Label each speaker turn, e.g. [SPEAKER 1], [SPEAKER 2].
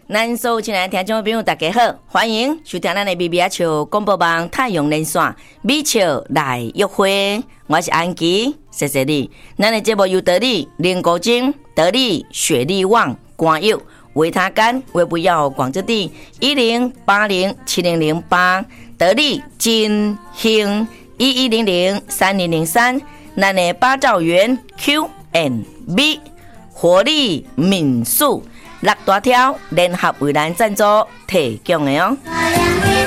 [SPEAKER 1] 咱所有亲爱的听众朋友，大家好，欢迎收听咱的米米仔笑广播网太阳连线米笑来约会，我是安琪，谢谢你。咱的节目由得力、林国晶、得力、雪力旺、光佑、维他干、微不要广州地10807008，得力金兴11003003，咱的八兆元 Q&B 活力民宿。6大条联合为咱赞助提供的哦。